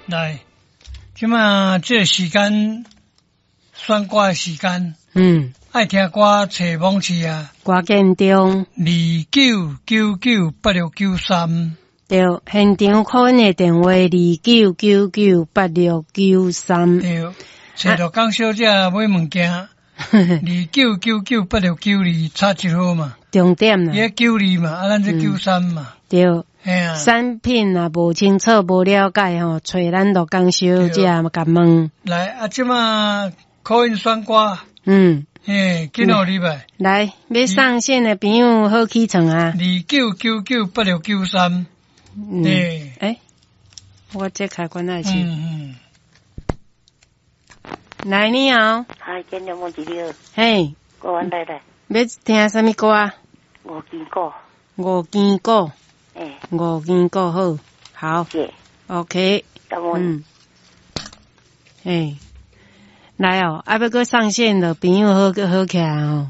来，即马这个时间选歌的时间，爱听歌找网址啊， 歌建中 29998693， 对，现场call因的电话29998693， 对，找到江小姐买物件，29998692差一号嘛， 重点啦， 伊个92嘛，咱这93嘛， 对。 产品若无清楚、无了解吼，找咱陆江小姐甲问。 来，即马call因选歌，紧互你呗。 来，要上线的朋友好起床啊 ！29998693。 我这开关来去。来，你好。 嗨，今日问几了？ 嘿。 歌完来来。 要听什么歌啊？ 五件歌。 五件歌。五件歌好，好 ，OK， 来哦，要搁上线的朋友好起来哦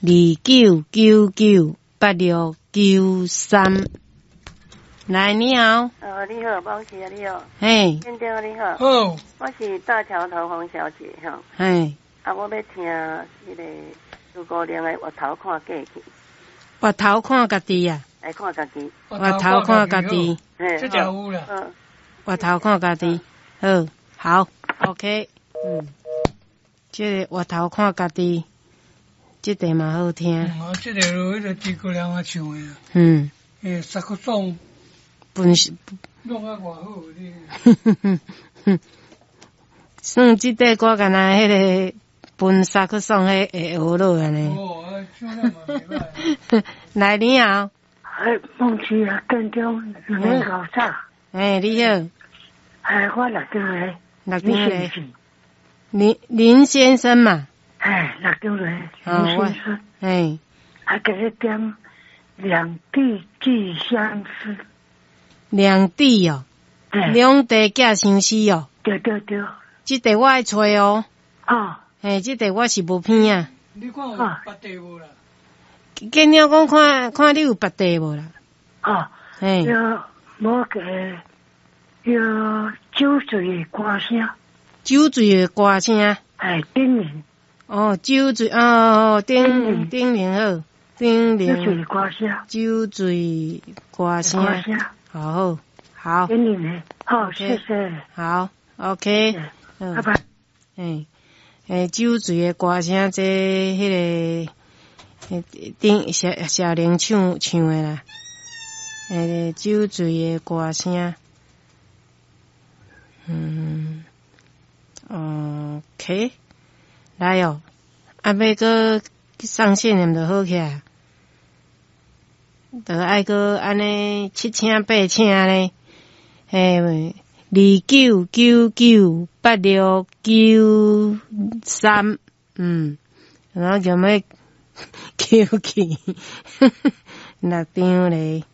，29998693，来你好， 你好，宝琪啊，你好， 嘿， 先生你好， 好， 我是大桥头黄小姐哈， 嘿， 我要听迄个朱姑娘的《回头看过去》， 回头看家己啊。 来看家己， 回头看家己， 这就有啦。 回头看家己，好 ，OK， 这个回头看家己，这个嘛好听。 这个迄个朱姑娘啊唱的啊。萨克松，弄啊偌好哩。 算这个歌干那迄个分萨克松会学落安尼。 唱了嘛袂歹。 来你好。 梦琪啊，建中2年考早。 你好。 我6张嘞。 6张嘞。林先生嘛。 6张嘞。林先生。今日点两地寄相思。 两地哦。两地寄相思哦。 对。 这题我爱找哦。这题我是无偏啊。 你看有别地无啦？ 见了讲看你有别地无啦？ 无个酒醉的歌声， 酒醉的歌声， 叮咛。 酒醉叮咛好，叮咛。 酒醉歌声， 酒醉歌声，好。 叮咛的，好，谢谢。 好 ，OK， 拜拜。 酒醉的歌声，这迄个。小玲唱的啦，酒醉的歌声，OK， 来哦，要搁上线念就好起来，就爱搁安尼7请8请咧，29998693，然后就要。Q 去6张嘞，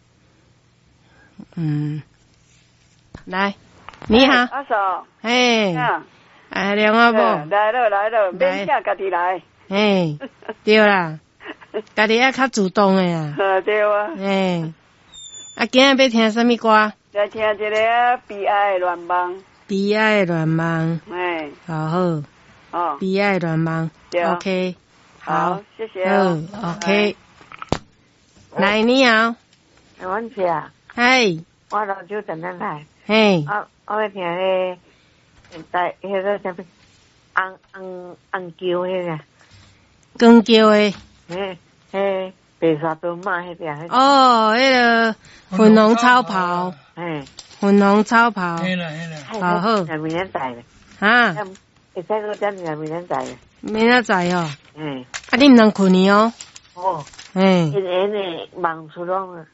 来，你好， 阿嫂， 凉啊无？ 来了，免请家己来， 对啦，家己要较主动的啊， 对啊， 今日要听什么歌？ 来听一个悲哀的愿望， 悲哀的愿望，好，悲哀的愿望 ，OK。 好，谢谢。 OK。来，你好。 阮姐啊。我老舅等等来。我要听迄在迄个什么红桥迄个。 光桥的。 白沙屯嘛迄边。 迄个粉红超跑。粉红超跑。好。 明天载的。会使个点明天载的。 明仔载哦。你毋通困去哦。 圆圆的望春风啊。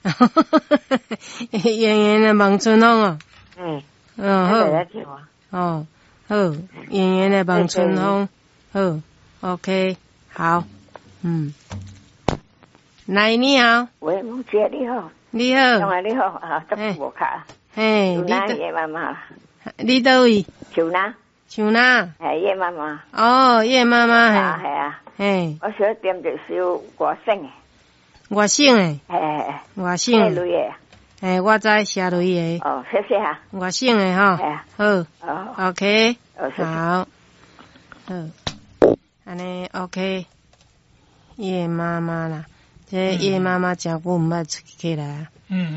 圆圆的望春风哦。好。圆圆的望春风。好 ，OK， 好。来，你好。 喂，母姐你好。 你好。 你好啊，这无卡。叶妈妈。 你倒位？像哪？ 叶妈妈。 叶妈妈系啊。我想点着首外省的。 外省的。外省。 类的。 我知写落去哦，谢谢啊。 我姓的哈。好。OK。好。安尼 OK。叶妈妈啦，这叶妈妈真久毋捌出去啦。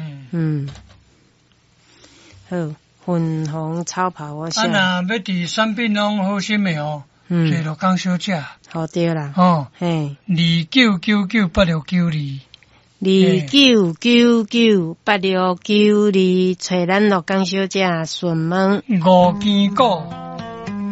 好，粉红超跑我写。 若要伫产品拢好心的哦，做落讲小姐。 好对啦。 嘿，29998692。 29998692，找咱乐江小姐询问。 5件果。